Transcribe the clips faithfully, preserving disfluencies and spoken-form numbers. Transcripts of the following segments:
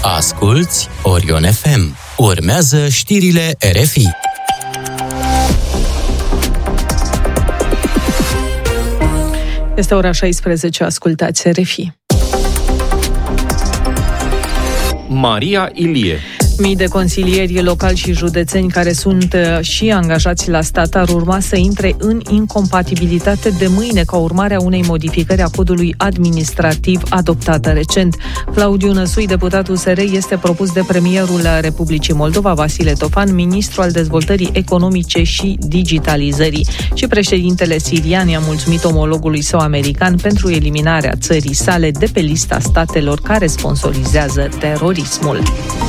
Asculți Orion F M. Urmează știrile R F I. Este ora șaisprezece, ascultați R F I. Maria Ilie. Mii de consilieri locali și județeni care sunt și angajați la stat ar urma să intre în incompatibilitate de mâine ca urmare a unei modificări a codului administrativ adoptată recent. Claudiu Năsui, deputat U S R, este propus de premierul Republicii Moldova, Vasile Tofan, ministru al dezvoltării economice și digitalizării. Și președintele sirian i-a mulțumit omologului său american pentru eliminarea țării sale de pe lista statelor care sponsorizează terorismul.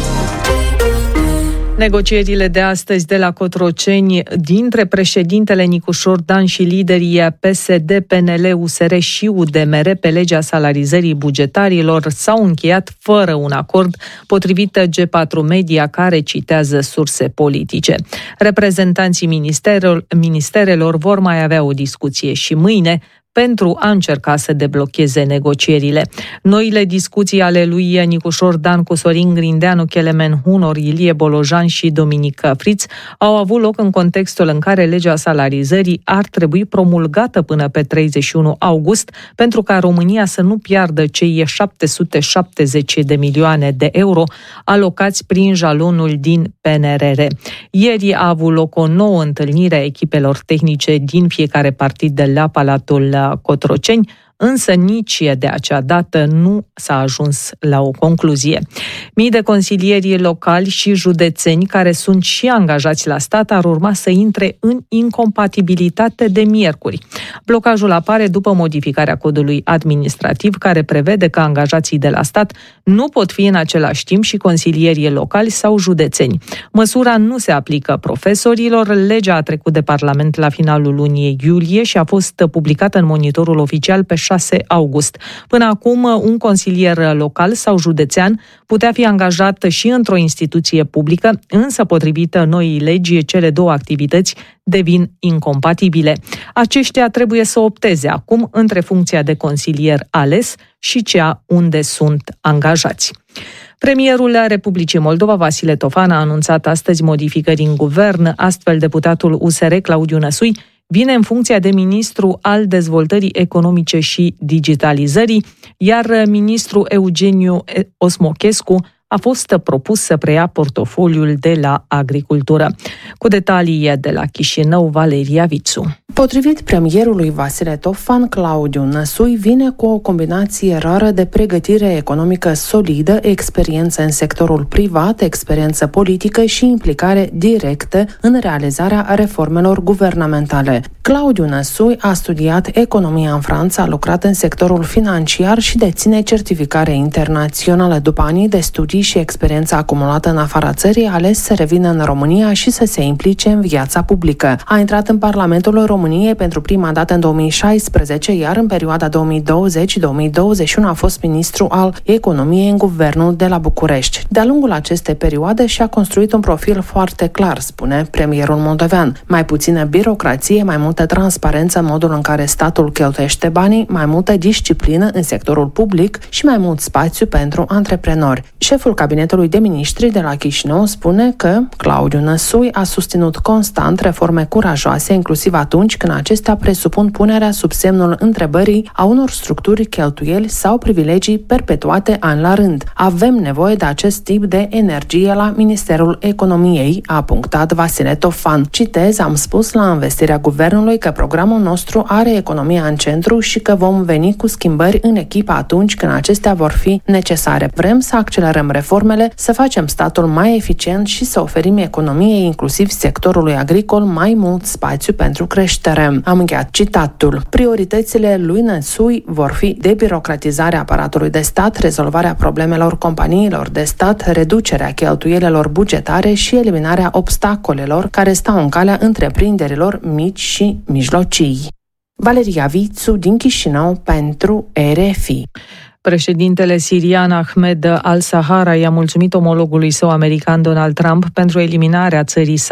Negocierile de astăzi de la Cotroceni dintre președintele Nicușor Dan și liderii P S D, P N L, U S R și U D M R pe legea salarizării bugetarilor s-au încheiat fără un acord, potrivit G patru Media, care citează surse politice. Reprezentanții ministerelor, ministerelor vor mai avea o discuție și mâine pentru a încerca să deblocheze negocierile. Noile discuții ale lui Nicușor Dan cu Sorin Grindeanu, Kelemen Hunor, Ilie Bolojan și Dominic Friț au avut loc în contextul în care legea salarizării ar trebui promulgată până pe treizeci și unu august pentru ca România să nu piardă cei șapte sute șaptezeci de milioane de euro alocați prin jalonul din P N R R. Ieri a avut loc o nouă întâlnire a echipelor tehnice din fiecare partid de la Palatul Cotroceni, însă nici de acea dată nu s-a ajuns la o concluzie. Mii de consilieri locali și județeni care sunt și angajați la stat ar urma să intre în incompatibilitate de miercuri. Blocajul apare după modificarea codului administrativ care prevede că angajații de la stat nu pot fi în același timp și consilierii locali sau județeni. Măsura nu se aplică profesorilor, legea a trecut de Parlament la finalul lunii iulie și a fost publicată în Monitorul Oficial pe șase august. Până acum, un consilier local sau județean putea fi angajat și într-o instituție publică, însă, potrivit noii legi, cele două activități devin incompatibile. Aceștia trebuie să opteze acum între funcția de consilier ales și cea unde sunt angajați. Premierul Republicii Moldova, Vasile Tofan, a anunțat astăzi modificări în guvern, astfel deputatul U S R, Claudiu Năsui, vine în funcția de ministru al dezvoltării economice și digitalizării, iar ministrul Eugeniu Osmochescu a fost propus să preia portofoliul de la agricultură. Cu detalii de la Chișinău, Valeria Vițu. Potrivit premierului Vasile Tofan, Claudiu Năsui vine cu o combinație rară de pregătire economică solidă, experiență în sectorul privat, experiență politică și implicare directă în realizarea reformelor guvernamentale. Claudiu Năsui a studiat economia în Franța, a lucrat în sectorul financiar și deține certificare internațională. După ani de studii și experiență acumulată în afara țării, a ales să revină în România și să se implice în viața publică. A intrat în Parlamentul României pentru prima dată în două mii șaisprezece, iar în perioada două mii douăzeci două mii douăzeci și unu a fost ministru al economiei în guvernul de la București. De-a lungul acestei perioade și-a construit un profil foarte clar, spune premierul moldovean. Mai puțină birocrație, mai multă transparență în modul în care statul cheltuiește banii, mai multă disciplină în sectorul public și mai mult spațiu pentru antreprenori. Șeful cabinetului de miniștri de la Chișinău spune că Claudiu Năsui a susținut constant reforme curajoase, inclusiv atunci când acestea presupun punerea sub semnul întrebării a unor structuri, cheltuieli sau privilegii perpetuate an la rând. Avem nevoie de acest tip de energie la Ministerul Economiei, a punctat Vasile Tofan. Citez, am spus la învestirea guvernului că programul nostru are economia în centru și că vom veni cu schimbări în echipă atunci când acestea vor fi necesare. Vrem să accelerăm reformele, să facem statul mai eficient și să oferim economiei, inclusiv sectorului agricol, mai mult spațiu pentru creștere. Am încheiat citatul. Prioritățile lui Năsui vor fi debirocratizarea aparatului de stat, rezolvarea problemelor companiilor de stat, reducerea cheltuielilor bugetare și eliminarea obstacolelor care stau în calea întreprinderilor mici și mijlocii. Valeria Vițu din Chișinău pentru R F I. Președintele sirian Ahmed al-Sahara i-a mulțumit omologului său american Donald Trump pentru eliminarea țării